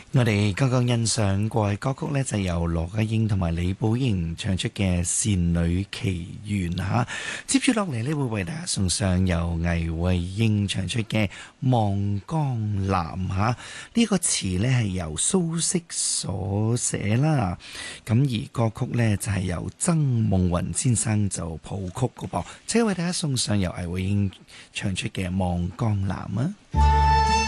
我哋剛剛欣賞過嘅歌曲呢，就由羅家英同埋李寶瑩唱出嘅《倩女奇緣》吓。接住落嚟呢，會為大家送上由倪慧英唱出嘅《望江南》吓。呢個詞呢係由蘇軾所寫啦，咁而歌曲呢，就係由曾夢雲先生就譜曲嘅噃，即係為大家送上由倪慧英唱出嘅《望江南》啊。